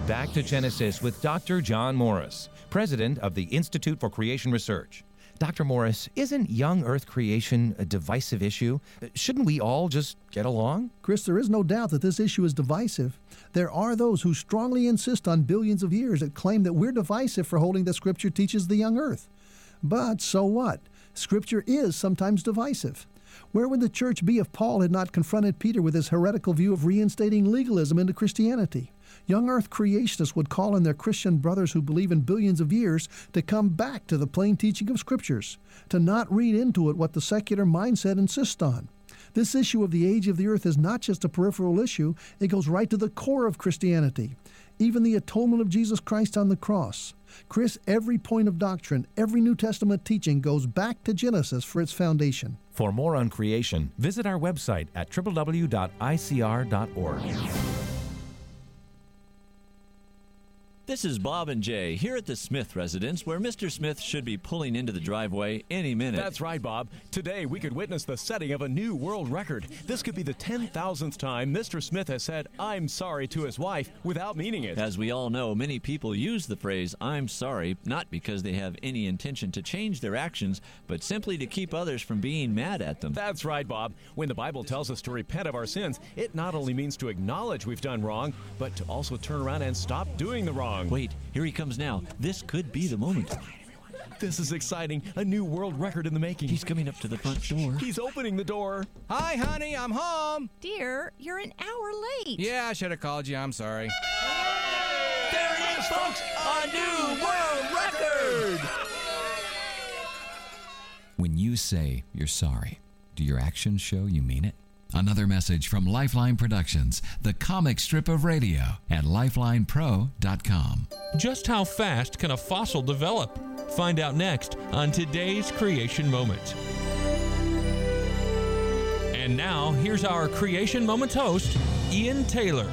Back to Genesis with Dr. John Morris, president of the Institute for Creation Research. Dr. Morris, isn't young Earth creation a divisive issue? Shouldn't we all just get along? Chris, there is no doubt that this issue is divisive. There are those who strongly insist on billions of years that claim that we're divisive for holding that Scripture teaches the young Earth. But so what? Scripture is sometimes divisive. Where would the church be if Paul had not confronted Peter with his heretical view of reinstating legalism into Christianity? Young Earth creationists would call on their Christian brothers who believe in billions of years to come back to the plain teaching of Scriptures, to not read into it what the secular mindset insists on. This issue of the age of the earth is not just a peripheral issue, it goes right to the core of Christianity, even the atonement of Jesus Christ on the cross. Chris, every point of doctrine, every New Testament teaching goes back to Genesis for its foundation. For more on creation, visit our website at www.icr.org. This is Bob and Jay here at the Smith residence, where Mr. Smith should be pulling into the driveway any minute. That's right, Bob. Today we could witness the setting of a new world record. This could be the 10,000th time Mr. Smith has said, "I'm sorry" to his wife without meaning it. As we all know, many people use the phrase, "I'm sorry," not because they have any intention to change their actions, but simply to keep others from being mad at them. That's right, Bob. When the Bible tells us to repent of our sins, it not only means to acknowledge we've done wrong, but to also turn around and stop doing the wrong. Wait, here he comes now. This could be the moment. This is exciting. A new world record in the making. He's coming up to the front door. He's opening the door. Hi, honey, I'm home. Dear, you're an hour late. Yeah, I should have called you. I'm sorry. There it is, folks! A new world record! When you say you're sorry, do your actions show you mean it? Another message from Lifeline Productions, the comic strip of radio, at lifelinepro.com. Just how fast can a fossil develop? Find out next on today's Creation Moment. And now, here's our Creation Moment host, Ian Taylor.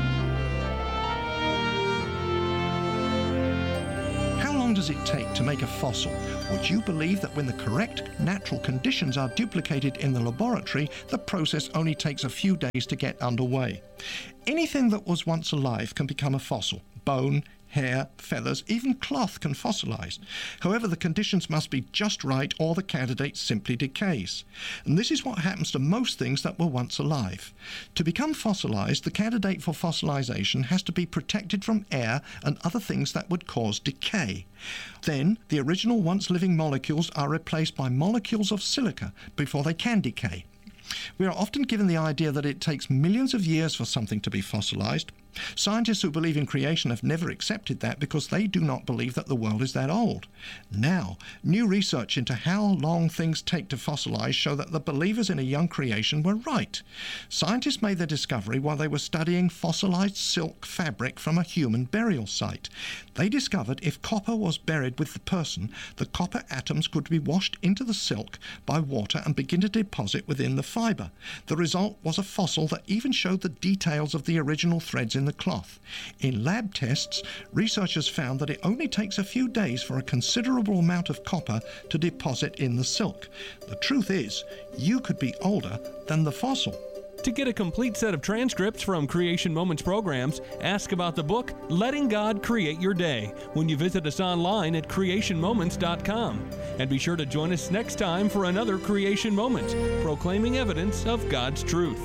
How long does it take to make a fossil? Would you believe that when the correct natural conditions are duplicated in the laboratory, the process only takes a few days to get underway? Anything that was once alive can become a fossil. Bone, hair, feathers, even cloth can fossilize. However, the conditions must be just right or the candidate simply decays. And this is what happens to most things that were once alive. To become fossilized, the candidate for fossilization has to be protected from air and other things that would cause decay. Then, the original once living molecules are replaced by molecules of silica before they can decay. We are often given the idea that it takes millions of years for something to be fossilized. Scientists who believe in creation have never accepted that because they do not believe that the world is that old. Now, new research into how long things take to fossilize show that the believers in a young creation were right. Scientists made their discovery while they were studying fossilized silk fabric from a human burial site. They discovered if copper was buried with the person, the copper atoms could be washed into the silk by water and begin to deposit within the fiber. The result was a fossil that even showed the details of the original threads in the cloth. In lab tests, researchers found that it only takes a few days for a considerable amount of copper to deposit in the silk. The truth is, you could be older than the fossil. To get a complete set of transcripts from Creation Moments programs, ask about the book Letting God Create Your Day when you visit us online at creationmoments.com. And be sure to join us next time for another Creation Moment, proclaiming evidence of God's truth.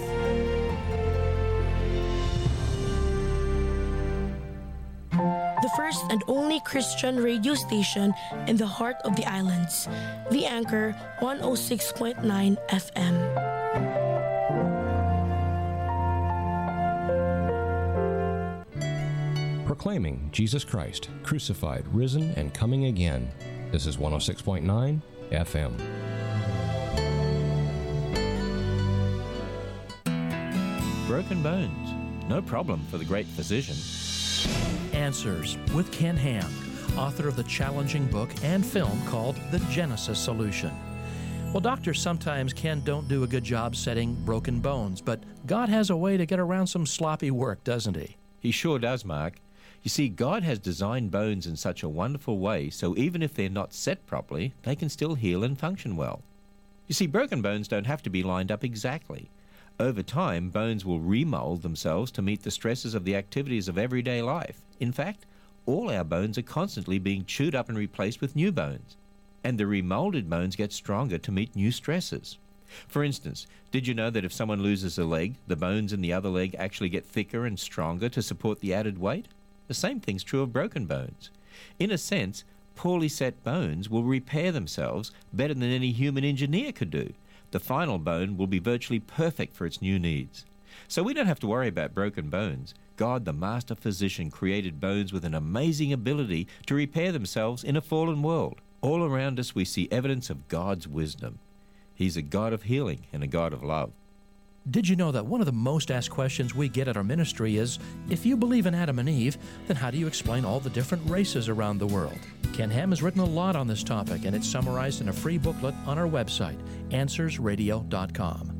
The first and only Christian radio station in the heart of the islands. The Anchor 106.9 FM. Proclaiming Jesus Christ, crucified, risen, and coming again. This is 106.9 FM. Broken bones. No problem for the great physician. Answers with Ken Ham, author of the challenging book and film called The Genesis Solution. Well, doctors sometimes don't do a good job setting broken bones, but God has a way to get around some sloppy work, doesn't he? He sure does, Mark. You see, God has designed bones in such a wonderful way, so even if they're not set properly, they can still heal and function well. You see, broken bones don't have to be lined up exactly. Over time, bones will remold themselves to meet the stresses of the activities of everyday life. In fact, all our bones are constantly being chewed up and replaced with new bones. And the remolded bones get stronger to meet new stresses. For instance, did you know that if someone loses a leg, the bones in the other leg actually get thicker and stronger to support the added weight? The same thing's true of broken bones. In a sense, poorly set bones will repair themselves better than any human engineer could do. The final bone will be virtually perfect for its new needs. So we don't have to worry about broken bones. God, the master physician, created bones with an amazing ability to repair themselves in a fallen world. All around us we see evidence of God's wisdom. He's a God of healing and a God of love. Did you know that one of the most asked questions we get at our ministry is, if you believe in Adam and Eve, then how do you explain all the different races around the world? Ken Ham has written a lot on this topic, and it's summarized in a free booklet on our website, AnswersRadio.com.